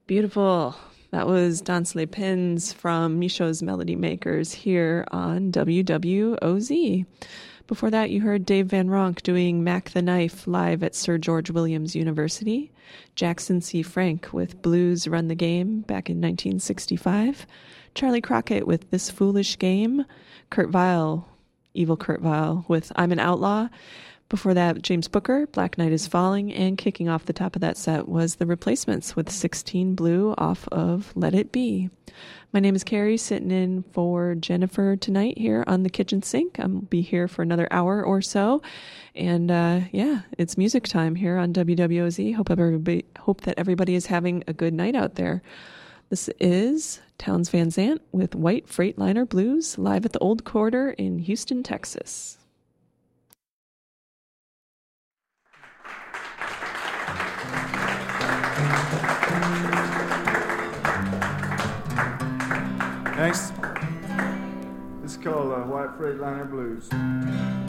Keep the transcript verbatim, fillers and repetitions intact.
Beautiful. That was Dans Les Pins from Micho's Melody Makers here on W W O Z. Before that, you heard Dave Van Ronk doing Mac the Knife live at Sir George Williams University. Jackson C. Frank with Blues Run the Game back in nineteen sixty-five. Charlie Crockett with This Foolish Game. Kurt Weill, Evil Kurt Weill with I'm an Outlaw. Before that, James Booker, Black Night is Falling, and kicking off the top of that set was The Replacements with sixteen Blue off of Let It Be. My name is Carrie, sitting in for Jennifer tonight here on the kitchen sink. I'll be here for another hour or so. And uh, yeah, it's music time here on W W O Z. Hope everybody, hope that everybody is having a good night out there. This is Townes Van Zandt with White Freightliner Blues live at the Old Quarter in Houston, Texas. Thanks. This is called uh, White Freightliner Blues.